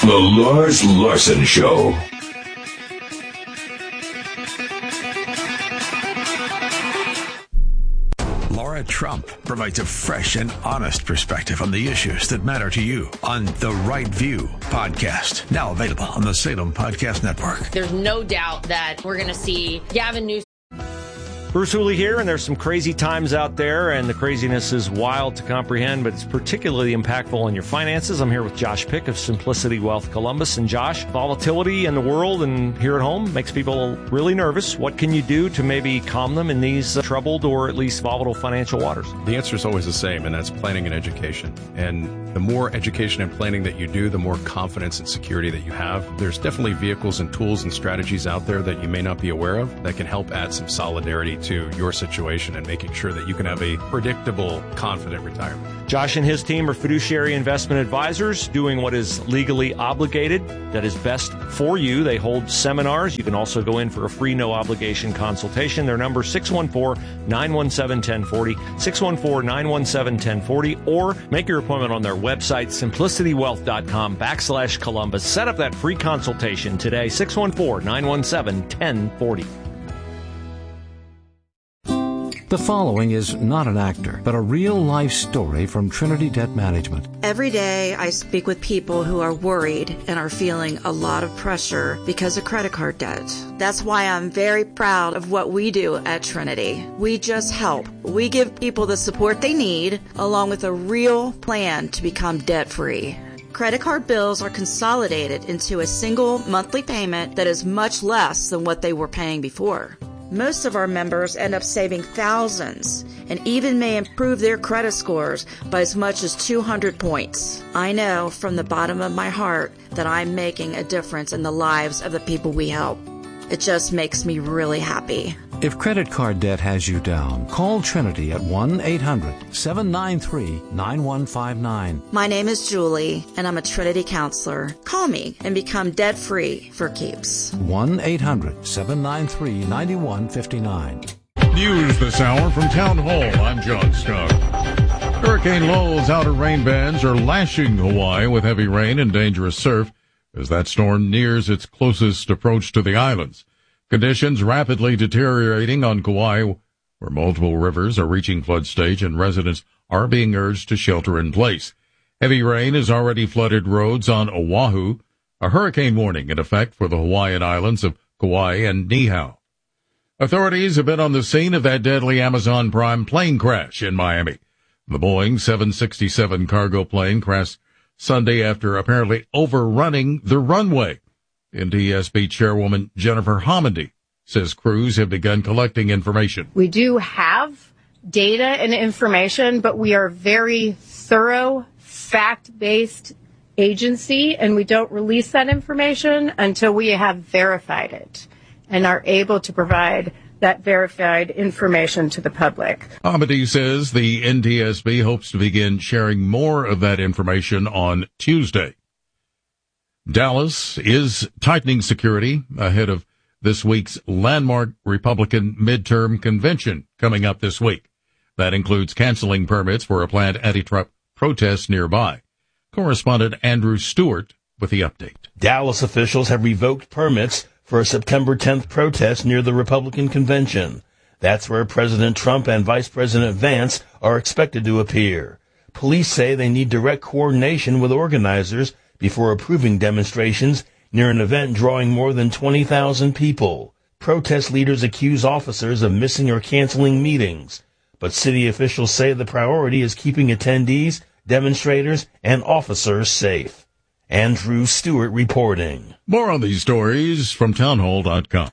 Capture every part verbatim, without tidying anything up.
The Lars Larson Show. Laura Trump provides a fresh and honest perspective on the issues that matter to you on the Right View podcast. Now available on the Salem Podcast Network. There's no doubt that we're going to see Gavin Newsom. Bruce Hooley here, and there's some crazy times out there, and the craziness is wild to comprehend, but it's particularly impactful on your finances. I'm here with Josh Pick of Simplicity Wealth Columbus. And Josh, volatility in the world and here at home makes people really nervous. What can you do to maybe calm them in these uh, troubled or at least volatile financial waters? The answer is always the same, and that's planning and education. And the more education and planning that you do, the more confidence and security that you have. There's definitely vehicles and tools and strategies out there that you may not be aware of that can help add some solidarity to your situation and making sure that you can have a predictable, confident retirement. Josh and his team are fiduciary investment advisors doing what is legally obligated, that is best for you. They hold seminars. You can also go in for a free, no-obligation consultation. Their number is six one four, nine one seven, one zero four zero, six one four, nine one seven, one zero four zero, or make your appointment on their website, simplicitywealth.com backslash Columbus. Set up that free consultation today, six one four, nine one seven, one zero four zero. The following is not an actor, but a real-life story from Trinity Debt Management. Every day I speak with people who are worried and are feeling a lot of pressure because of credit card debt. That's why I'm very proud of what we do at Trinity. We just help. We give people the support they need, along with a real plan to become debt-free. Credit card bills are consolidated into a single monthly payment that is much less than what they were paying before. Most of our members end up saving thousands and even may improve their credit scores by as much as two hundred points. I know from the bottom of my heart that I'm making a difference in the lives of the people we help. It just makes me really happy. If credit card debt has you down, call Trinity at one eight hundred, seven nine three, nine one five nine. My name is Julie, and I'm a Trinity counselor. Call me and become debt-free for keeps. one eight hundred, seven nine three, nine one five nine. News this hour from Town Hall. I'm John Scott. Hurricane Lowell's outer rain bands are lashing Hawaii with heavy rain and dangerous surf as that storm nears its closest approach to the islands. Conditions rapidly deteriorating on Kauai, where multiple rivers are reaching flood stage and residents are being urged to shelter in place. Heavy rain has already flooded roads on Oahu. A hurricane warning in effect for the Hawaiian islands of Kauai and Niihau. Authorities have been on the scene of that deadly Amazon Prime plane crash in Miami. The Boeing seven sixty-seven cargo plane crashed Sunday after apparently overrunning the runway. N T S B Chairwoman Jennifer Homendy says crews have begun collecting information. We do have data and information, but we are very thorough, fact-based agency, and we don't release that information until we have verified it and are able to provide that verified information to the public. Homendy says the N T S B hopes to begin sharing more of that information on Tuesday. Dallas is tightening security ahead of this week's landmark Republican midterm convention coming up this week. That includes canceling permits for a planned anti-Trump protest nearby. Correspondent Andrew Stewart with the update. Dallas officials have revoked permits for a September tenth protest near the Republican convention. That's where President Trump and Vice President Vance are expected to appear. Police say they need direct coordination with organizers before approving demonstrations near an event drawing more than twenty thousand people. Protest leaders accuse officers of missing or canceling meetings, but city officials say the priority is keeping attendees, demonstrators, and officers safe. Andrew Stewart reporting. More on these stories from townhall dot com.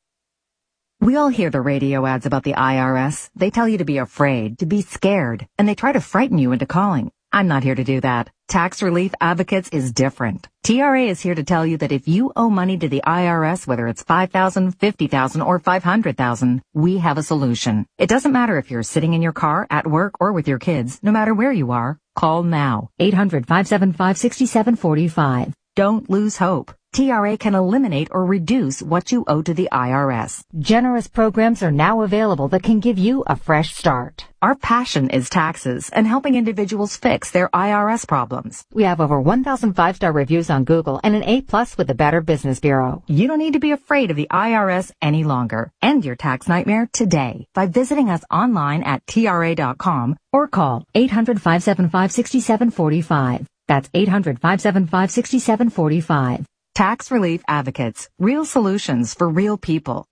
We all hear the radio ads about the I R S. They tell you to be afraid, to be scared, and they try to frighten you into calling. I'm not here to do that. Tax Relief Advocates is different. T R A is here to tell you that if you owe money to the I R S, whether it's five thousand dollars, fifty thousand dollars, or five hundred thousand dollars, we have a solution. It doesn't matter if you're sitting in your car, at work, or with your kids. No matter where you are, call now. eight hundred, five seven five, six seven four five. Don't lose hope. T R A can eliminate or reduce what you owe to the I R S. Generous programs are now available that can give you a fresh start. Our passion is taxes and helping individuals fix their I R S problems. We have over one thousand five-star reviews on Google and an A plus with the Better Business Bureau. You don't need to be afraid of the I R S any longer. End your tax nightmare today by visiting us online at T R A dot com or call eight hundred, five seven five, six seven four five. That's eight hundred, five seven five, six seven four five. Tax Relief Advocates. Real solutions for real people.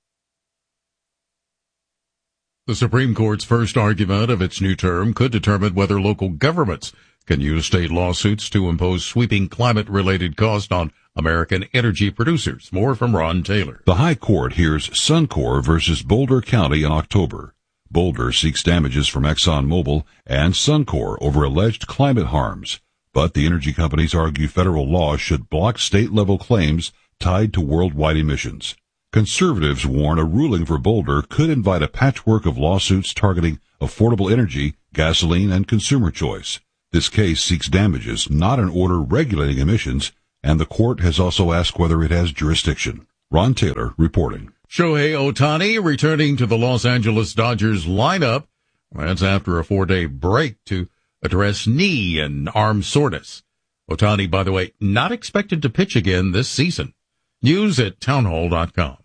The Supreme Court's first argument of its new term could determine whether local governments can use state lawsuits to impose sweeping climate-related costs on American energy producers. More from Ron Taylor. The High Court hears Suncor versus Boulder County in October. Boulder seeks damages from ExxonMobil and Suncor over alleged climate harms. But the energy companies argue federal law should block state-level claims tied to worldwide emissions. Conservatives warn a ruling for Boulder could invite a patchwork of lawsuits targeting affordable energy, gasoline, and consumer choice. This case seeks damages, not an order regulating emissions, and the court has also asked whether it has jurisdiction. Ron Taylor reporting. Shohei Ohtani returning to the Los Angeles Dodgers lineup. That's after a four-day break to address knee and arm soreness. Ohtani, by the way, not expected to pitch again this season. News at townhall dot com.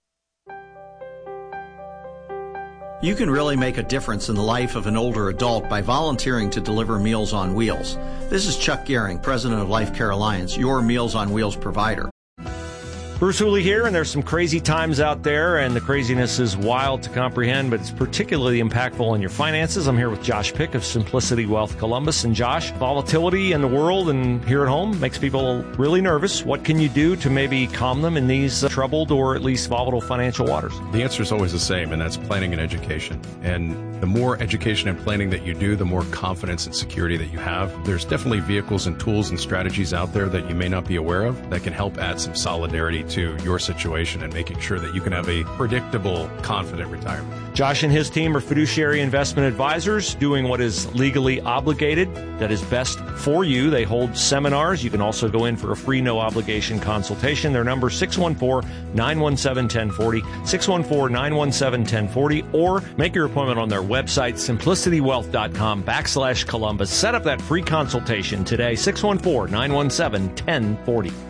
You can really make a difference in the life of an older adult by volunteering to deliver Meals on Wheels. This is Chuck Gehring, president of Life Care Alliance, your Meals on Wheels provider. Bruce Hooley here, and there's some crazy times out there, and the craziness is wild to comprehend, but it's particularly impactful on your finances. I'm here with Josh Pick of Simplicity Wealth Columbus. And Josh, volatility in the world and here at home makes people really nervous. What can you do to maybe calm them in these uh, troubled or at least volatile financial waters? The answer is always the same, and that's planning and education. And the more education and planning that you do, the more confidence and security that you have. There's definitely vehicles and tools and strategies out there that you may not be aware of that can help add some solidarity to your situation and making sure that you can have a predictable, confident retirement. Josh and his team are fiduciary investment advisors doing what is legally obligated, that is best for you. They hold seminars. You can also go in for a free no-obligation consultation. Their number six one four, nine one seven, one zero four zero, six one four, nine one seven, one zero four zero, or make your appointment on their website, simplicitywealth.com backslash Columbus. Set up that free consultation today, six one four, nine one seven, one zero four zero.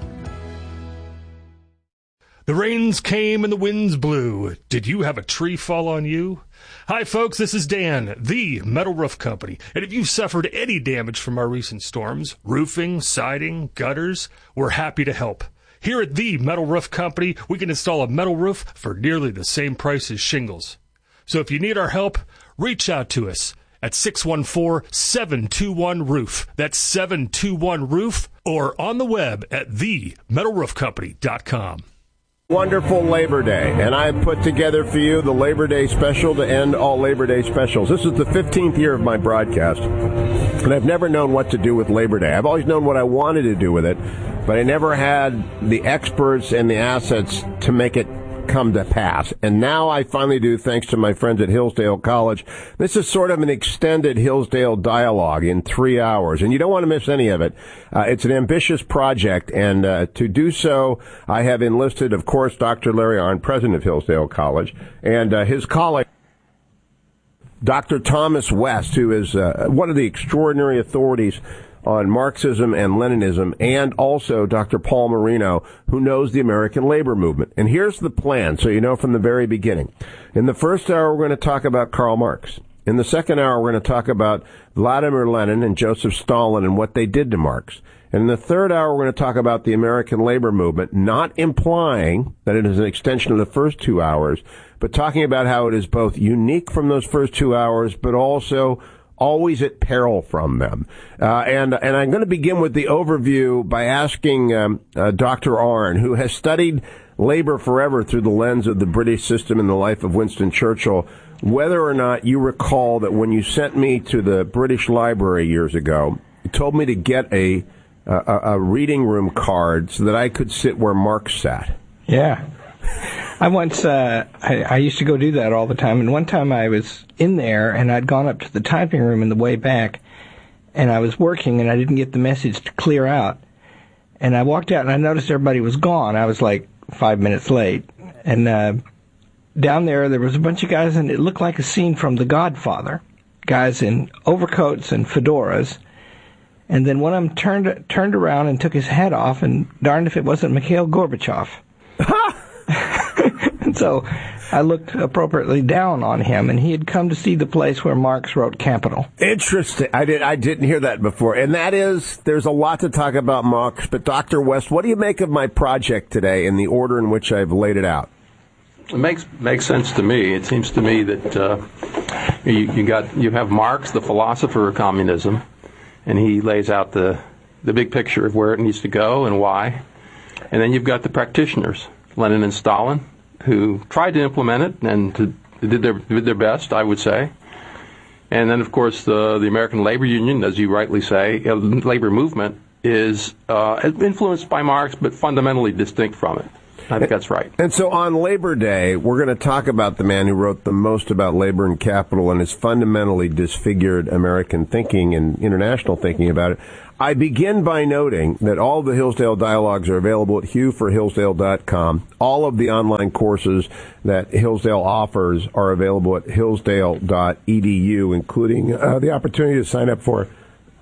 The rains came and the winds blew. Did you have a tree fall on you? Hi, folks. This is Dan, the Metal Roof Company. And if you've suffered any damage from our recent storms, roofing, siding, gutters, we're happy to help. Here at the Metal Roof Company, we can install a metal roof for nearly the same price as shingles. So if you need our help, reach out to us at six one four, seven two one, roof. That's seven two one, roof, or on the web at the metal roof company dot com. Wonderful Labor Day, and I put together for you the Labor Day special to end all Labor Day specials. This is the fifteenth year of my broadcast, and I've never known what to do with Labor Day. I've always known what I wanted to do with it, but I never had the experts and the assets to make it come to pass. And now I finally do, thanks to my friends at Hillsdale College. This is sort of an extended Hillsdale dialogue in three hours, and you don't want to miss any of it. Uh, it's an ambitious project, and uh, to do so, I have enlisted, of course, Doctor Larry Arnn, president of Hillsdale College, and uh, his colleague, Doctor Thomas West, who is uh, one of the extraordinary authorities on Marxism and Leninism, and also Doctor Paul Marino, who knows the American labor movement. And here's the plan, so you know from the very beginning. In the first hour, we're going to talk about Karl Marx. In the second hour, we're going to talk about Vladimir Lenin and Joseph Stalin and what they did to Marx. And in the third hour, we're going to talk about the American labor movement, not implying that it is an extension of the first two hours, but talking about how it is both unique from those first two hours, but also always at peril from them. Uh, and and I'm going to begin with the overview by asking um, uh, Doctor Arnn, who has studied labor forever through the lens of the British system and the life of Winston Churchill, whether or not you recall that when you sent me to the British Library years ago, you told me to get a, a, a reading room card so that I could sit where Marx sat. Yeah. I once, uh, I, I used to go do that all the time, and one time I was in there, and I'd gone up to the typing room in the way back, and I was working, and I didn't get the message to clear out, And I walked out and I noticed everybody was gone. I was like five minutes late. And uh, down there, there was a bunch of guys, and it looked like a scene from The Godfather. Guys in overcoats and fedoras. And then one of them turned, turned around and took his head off, and darned if it wasn't Mikhail Gorbachev. And so I looked appropriately down on him, and he had come to see the place where Marx wrote Capital. Interesting. I did. I didn't hear that before. And that is, there's a lot to talk about Marx. But Doctor West, what do you make of my project today in the order in which I've laid it out? It makes makes sense to me. It seems to me that uh, you, you got you have Marx, the philosopher of communism, and he lays out the the big picture of where it needs to go and why. And then you've got the practitioners, Lenin and Stalin, who tried to implement it and to, did their did their best, I would say. And then, of course, the the American Labor Union, as you rightly say, uh, the labor movement is uh, influenced by Marx, but fundamentally distinct from it. I think that's right. And so on Labor Day, we're going to talk about the man who wrote the most about labor and capital and has fundamentally disfigured American thinking and international thinking about it. I begin by noting that all of the Hillsdale dialogues are available at hugh for hillsdale dot com. All of the online courses that Hillsdale offers are available at hillsdale dot e d u, including uh, the opportunity to sign up for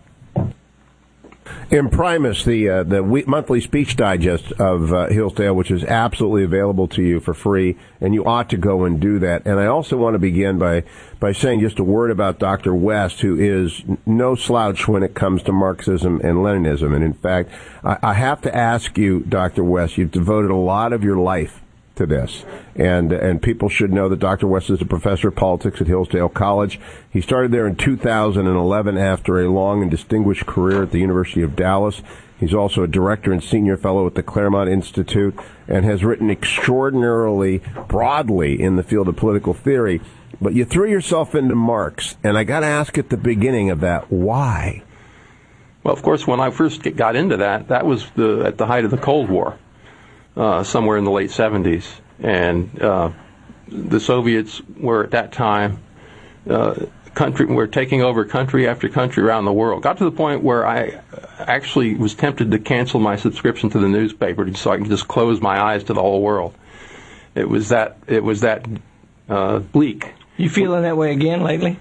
Imprimis, the uh, the week, monthly speech digest of uh, Hillsdale, which is absolutely available to you for free, and you ought to go and do that. And I also want to begin by, by saying just a word about Doctor West, who is no slouch when it comes to Marxism and Leninism. And in fact, I, I have to ask you, Doctor West, you've devoted a lot of your life to this. And and people should know that Doctor West is a professor of politics at Hillsdale College. He started there in two thousand eleven after a long and distinguished career at the University of Dallas. He's also a director and senior fellow at the Claremont Institute and has written extraordinarily broadly in the field of political theory. But you threw yourself into Marx, and I got to ask at the beginning of that, why? Well, of course, when I first got into that, that was the at the height of the Cold War. Uh, somewhere in the late seventies, and uh, the Soviets were at that time uh, country were taking over country after country around the world. Got to the point where I actually was tempted to cancel my subscription to the newspaper so I could just close my eyes to the whole world. It was that it was that uh, bleak. You feeling that way again lately?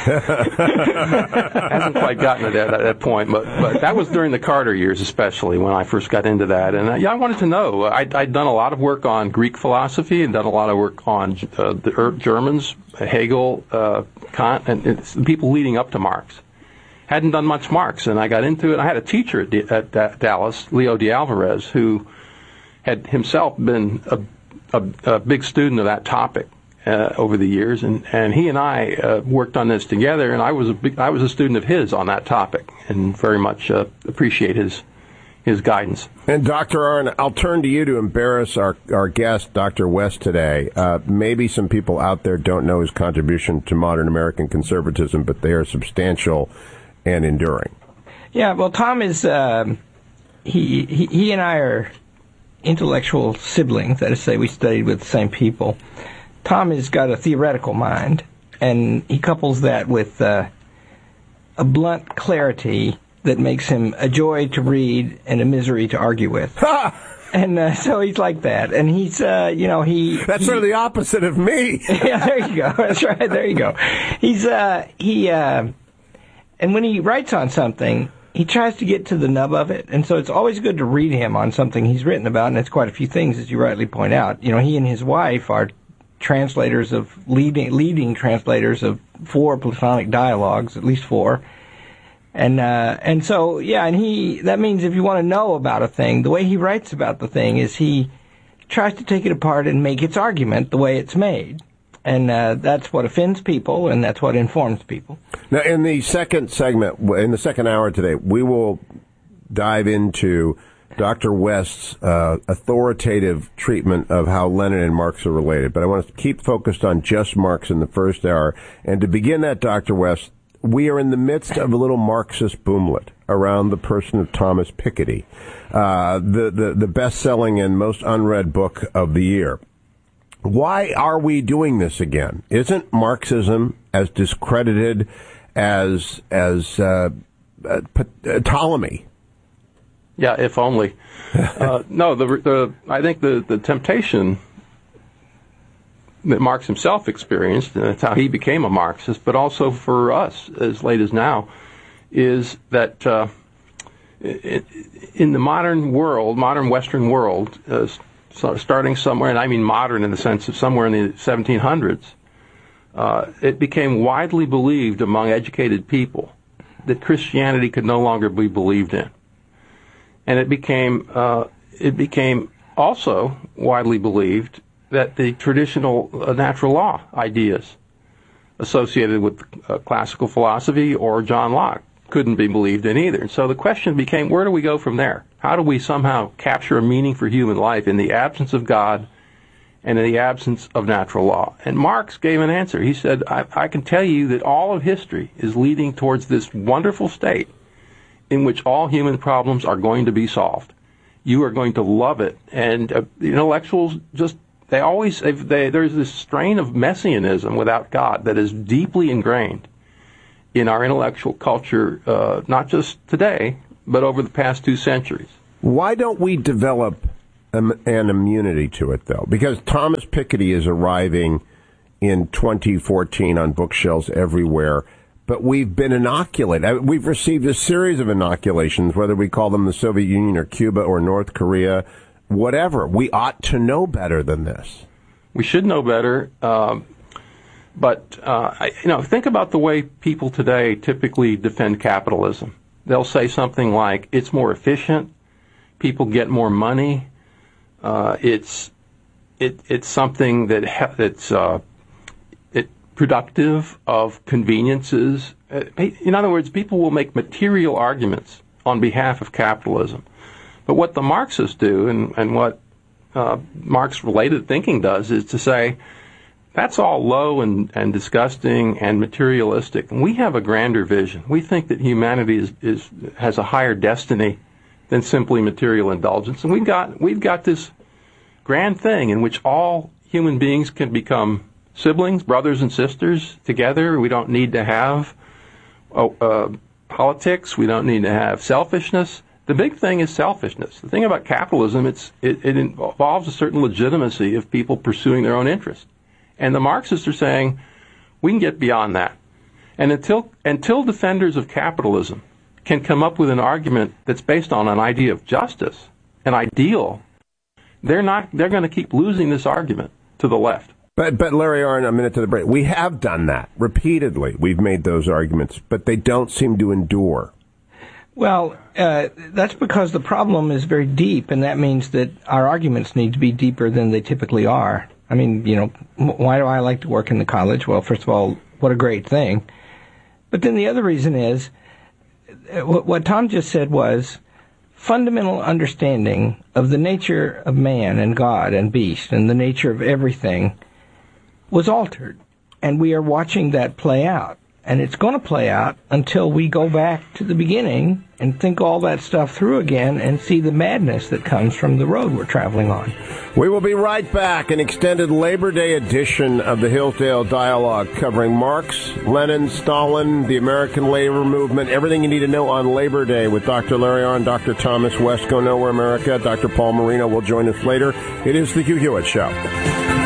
I haven't quite gotten to that at that point, but, but that was during the Carter years, especially when I first got into that. And uh, yeah, I wanted to know. I'd, I'd done a lot of work on Greek philosophy and done a lot of work on uh, the Germans, Hegel, uh, Kant, and it's the people leading up to Marx. Hadn't done much Marx, and I got into it. I had a teacher at, D- at, at Dallas, Leo de Alvarez, who had himself been a, a, a big student of that topic. Uh, over the years, and, and he and I uh, worked on this together, and I was a big, I was a student of his on that topic, and very much uh, appreciate his his guidance. And Doctor Arnn, I'll turn to you to embarrass our, our guest, Doctor West, today. Uh, maybe some people out there don't know his contribution to modern American conservatism, but they are substantial and enduring. Yeah, well, Tom is, uh, he, he he and I are intellectual siblings, that is to say, we studied with the same people. Tom has got a theoretical mind, and he couples that with uh, a blunt clarity that makes him a joy to read and a misery to argue with. And uh, so he's like that. And he's, uh, you know, he... That's he, sort of the opposite of me. Yeah, there you go. That's right. There you go. He's, uh, he, uh, and when he writes on something, he tries to get to the nub of it. And so it's always good to read him on something he's written about, and it's quite a few things, as you rightly point out. You know, he and his wife are translators of leading leading translators of four Platonic dialogues, at least four, and uh, and so yeah, and he that means if you want to know about a thing, the way he writes about the thing is he tries to take it apart and make its argument the way it's made, and uh, that's what offends people, and that's what informs people. Now, in the second segment, in the second hour today, we will dive into Doctor West's uh, authoritative treatment of how Lenin and Marx are related. But I want to keep focused on just Marx in the first hour. And to begin that, Doctor West, we are in the midst of a little Marxist boomlet around the person of Thomas Piketty, uh, the, the, the best-selling and most unread book of the year. Why are we doing this again? Isn't Marxism as discredited as, as uh, uh, Ptolemy? Yeah, if only. uh, no, the, the I think the, the temptation that Marx himself experienced, and that's how he became a Marxist, but also for us as late as now, is that uh, in the modern world, modern Western world, uh, so starting somewhere, and I mean modern in the sense of somewhere in the seventeen hundreds, uh, it became widely believed among educated people that Christianity could no longer be believed in. And it became uh, it became also widely believed that the traditional uh, natural law ideas associated with uh, classical philosophy or John Locke couldn't be believed in either. And so the question became, where do we go from there? How do we somehow capture a meaning for human life in the absence of God and in the absence of natural law? And Marx gave an answer. He said, I, I can tell you that all of history is leading towards this wonderful state in which all human problems are going to be solved. You are going to love it. And uh, the intellectuals just, they always, they, they, there's this strain of messianism without God that is deeply ingrained in our intellectual culture, uh, not just today, but over the past two centuries. Why don't we develop an, an immunity to it, though? Because Thomas Piketty is arriving in twenty fourteen on bookshelves everywhere, but we've been inoculated. We've received a series of inoculations, whether we call them the Soviet Union or Cuba or North Korea, whatever. We ought to know better than this. We should know better. Um, But, uh, I, you know, think about the way people today typically defend capitalism. They'll say something like, it's more efficient, people get more money, uh, it's it, it's something that ha- that's uh, it productive of conveniences. Uh, in other words, people will make material arguments on behalf of capitalism. But what the Marxists do, and, and what uh, Marx-related thinking does, is to say, that's all low and, and disgusting and materialistic. And we have a grander vision. We think that humanity is, is has a higher destiny than simply material indulgence. And we've got we've got this grand thing in which all human beings can become siblings, brothers and sisters together. We don't need to have uh, uh, politics. We don't need to have selfishness. The big thing is selfishness. The thing about capitalism, it's it, it involves a certain legitimacy of people pursuing their own interests. And the Marxists are saying, we can get beyond that. And until until defenders of capitalism can come up with an argument that's based on an idea of justice, an ideal, they're not they're going to keep losing this argument to the left. But but Larry Arnn, a minute to the break. We have done that repeatedly. We've made those arguments, but they don't seem to endure. Well, uh, that's because the problem is very deep, and that means that our arguments need to be deeper than they typically are. I mean, you know, why do I like to work in the college? Well, first of all, what a great thing. But then the other reason is, what Tom just said was, fundamental understanding of the nature of man and God and beast and the nature of everything was altered. And we are watching that play out. And it's going to play out until we go back to the beginning and think all that stuff through again and see the madness that comes from the road we're traveling on. We will be right back, an extended Labor Day edition of the Hillsdale Dialogue, covering Marx, Lenin, Stalin, the American labor movement, everything you need to know on Labor Day with Doctor Larry Arnn, Doctor Thomas West, Go Nowhere America, Doctor Paul Marino will join us later. It is the Hugh Hewitt Show.